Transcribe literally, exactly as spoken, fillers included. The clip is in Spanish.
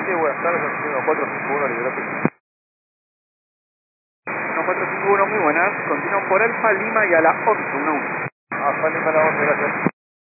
Sí, buenas tardes, uno cuatro cinco uno, liberación. uno cuatro cinco uno, muy buenas. Continúan por Alfa Lima y a la once uno uno. Alfa Lima a la once, gracias.